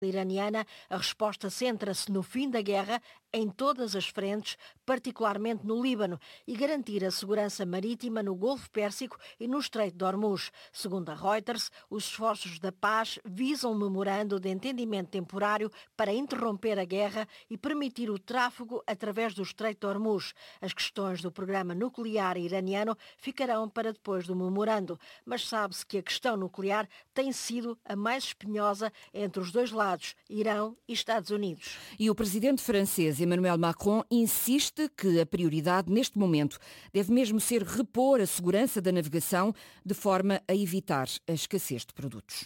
iraniana, a resposta centra-se no fim da guerra em todas as frentes, particularmente no Líbano, e garantir a segurança marítima no Golfo Pérsico e no Estreito de Hormuz. Segundo a Reuters, os esforços da paz visam um memorando de entendimento temporário para interromper a guerra e permitir o tráfego através do Estreito de Hormuz. As questões do programa nuclear iraniano ficarão para depois do memorando, mas sabe-se que a questão nuclear tem sido a mais espinhosa entre os dois lados, Irão e Estados Unidos. E o presidente francês Emmanuel Macron insiste que a prioridade neste momento deve mesmo ser repor a segurança da navegação de forma a evitar a escassez de produtos.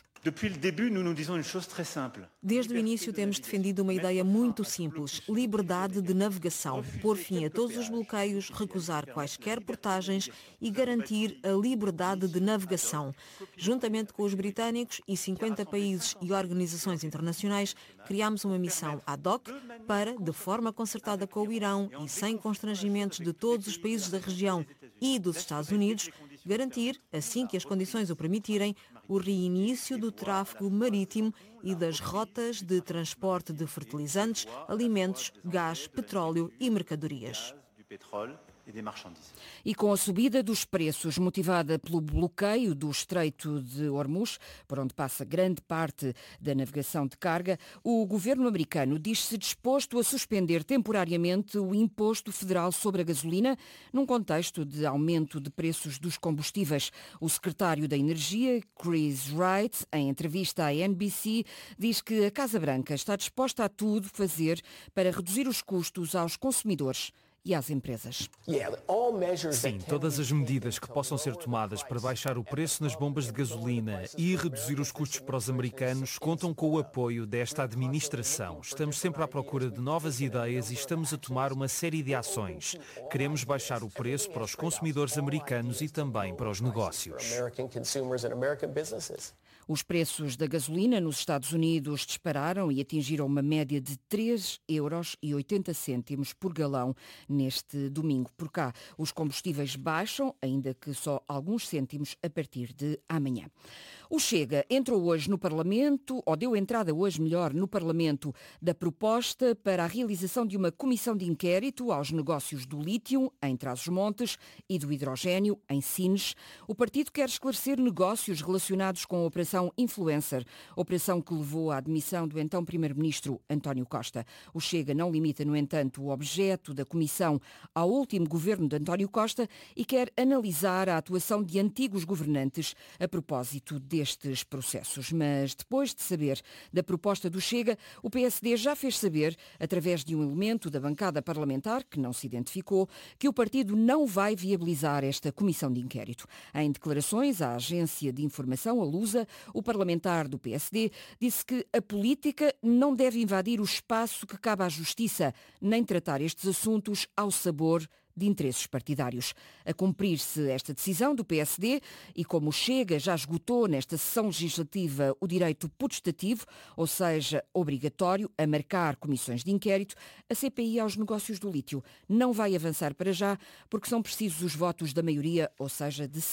Desde o início temos defendido uma ideia muito simples: liberdade de navegação, pôr fim a todos os bloqueios, recusar quaisquer portagens e garantir a liberdade de navegação. Juntamente com os britânicos e 50 países e organizações internacionais, criámos uma missão ad hoc para, de forma concertada com o Irão e sem constrangimentos de todos os países da região e dos Estados Unidos, garantir, assim que as condições o permitirem, o reinício do tráfego marítimo e das rotas de transporte de fertilizantes, alimentos, gás, petróleo e mercadorias. E com a subida dos preços motivada pelo bloqueio do Estreito de Hormuz, por onde passa grande parte da navegação de carga, o governo americano diz-se disposto a suspender temporariamente o imposto federal sobre a gasolina num contexto de aumento de preços dos combustíveis. O secretário da Energia, Chris Wright, em entrevista à NBC, diz que a Casa Branca está disposta a tudo fazer para reduzir os custos aos consumidores e às empresas. Sim, todas as medidas que possam ser tomadas para baixar o preço nas bombas de gasolina e reduzir os custos para os americanos contam com o apoio desta administração. Estamos sempre à procura de novas ideias e estamos a tomar uma série de ações. Queremos baixar o preço para os consumidores americanos e também para os negócios. Os preços da gasolina nos Estados Unidos dispararam e atingiram uma média de 3,80 € por galão neste domingo. Por cá, os combustíveis baixam, ainda que só alguns cêntimos a partir de amanhã. O Chega entrou hoje no Parlamento, ou deu entrada hoje, melhor, no Parlamento, da proposta para a realização de uma comissão de inquérito aos negócios do lítio, em Trás-os-Montes, e do hidrogénio, em Sines. O partido quer esclarecer negócios relacionados com a Operação Influencer, operação que levou à admissão do então Primeiro-Ministro António Costa. O Chega não limita, no entanto, o objeto da comissão ao último governo de António Costa e quer analisar a atuação de antigos governantes a propósito destes processos. Mas depois de saber da proposta do Chega, o PSD já fez saber, através de um elemento da bancada parlamentar, que não se identificou, que o partido não vai viabilizar esta comissão de inquérito. Em declarações à agência de informação, a Lusa, o parlamentar do PSD disse que a política não deve invadir o espaço que cabe à justiça, nem tratar estes assuntos ao sabor de interesses partidários. A cumprir-se esta decisão do PSD, e como o Chega já esgotou nesta sessão legislativa o direito potestativo, ou seja, obrigatório, a marcar comissões de inquérito, a CPI aos negócios do lítio não vai avançar para já, porque são precisos os votos da maioria, ou seja, de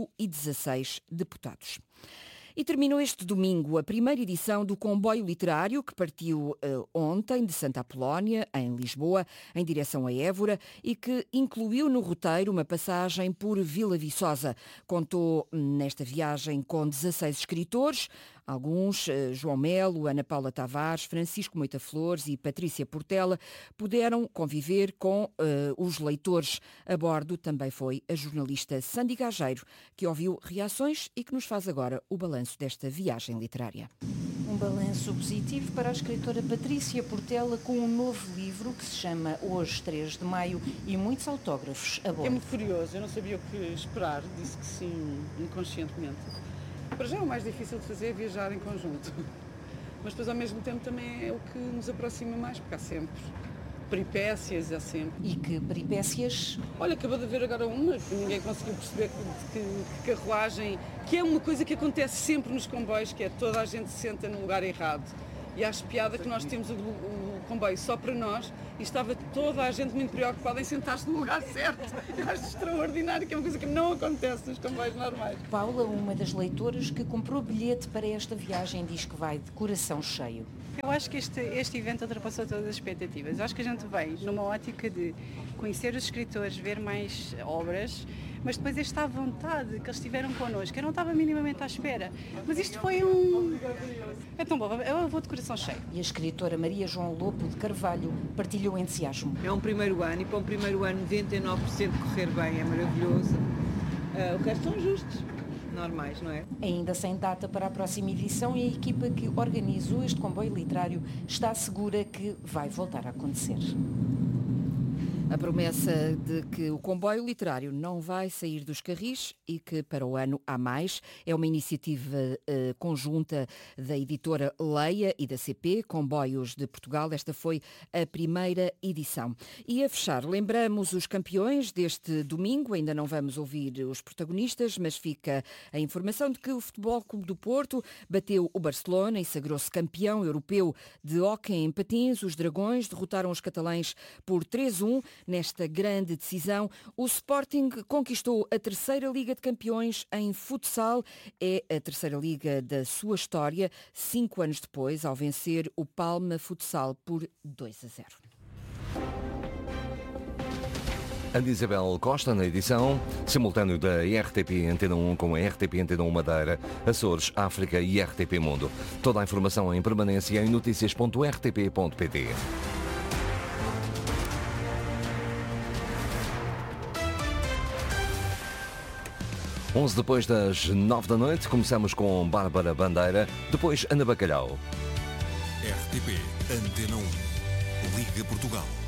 116 deputados. E terminou este domingo a primeira edição do comboio literário que partiu ontem de Santa Apolónia, em Lisboa, em direção a Évora e que incluiu no roteiro uma passagem por Vila Viçosa. Contou nesta viagem com 16 escritores, alguns, João Melo, Ana Paula Tavares, Francisco Moita Flores e Patrícia Portela, puderam conviver com os leitores. A bordo também foi a jornalista Sandy Gageiro, que ouviu reações e que nos faz agora o balanço desta viagem literária. Um balanço positivo para a escritora Patrícia Portela com um novo livro que se chama Hoje, 3 de Maio, e muitos autógrafos a bordo. É muito curioso, eu não sabia o que esperar, disse que sim, inconscientemente. Para já o mais difícil de fazer é viajar em conjunto, mas depois ao mesmo tempo também é o que nos aproxima mais, porque há sempre peripécias, há sempre. E que peripécias? Olha, acabou de haver agora uma que ninguém conseguiu perceber que carruagem, que é uma coisa que acontece sempre nos comboios, que é toda a gente se senta no lugar errado. E acho piada que nós temos o comboio só para nós e estava toda a gente muito preocupada em sentar-se no lugar certo. Eu acho extraordinário, que é uma coisa que não acontece nos comboios normais. Paula, uma das leitoras que comprou bilhete para esta viagem, diz que vai de coração cheio. Eu acho que este evento ultrapassou todas as expectativas. Eu acho que a gente veio numa ótica de conhecer os escritores, ver mais obras, mas depois esta vontade que eles tiveram connosco, eu não estava minimamente à espera. Mas isto foi é tão bom, eu vou de coração cheio. E a escritora Maria João Lopo de Carvalho partilhou o entusiasmo. É um primeiro ano e para um primeiro ano 99% correr bem é maravilhoso. O resto são justos. Normais, não é? Ainda sem data para a próxima edição, e a equipa que organizou este comboio literário está segura que vai voltar a acontecer. A promessa de que o comboio literário não vai sair dos carris e que para o ano há mais é uma iniciativa conjunta da editora Leia e da CP, Comboios de Portugal. Esta foi a primeira edição. E a fechar, lembramos os campeões deste domingo. Ainda não vamos ouvir os protagonistas, mas fica a informação de que o Futebol Clube do Porto bateu o Barcelona e sagrou-se campeão europeu de hóquei em patins. Os Dragões derrotaram os catalães por 3-1. Nesta grande decisão, o Sporting conquistou a terceira Liga de Campeões em futsal. É a terceira Liga da sua história, 5 anos depois, ao vencer o Palma Futsal por 2-0. Ana Isabel Costa na edição, simultâneo da RTP Antena 1 com a RTP Antena 1 Madeira, Açores, África e RTP Mundo. Toda a informação em permanência em noticias.rtp.pt. 11 depois das 9 da noite, começamos com Bárbara Bandeira, depois Ana Bacalhau. RTP Antena 1, Liga Portugal.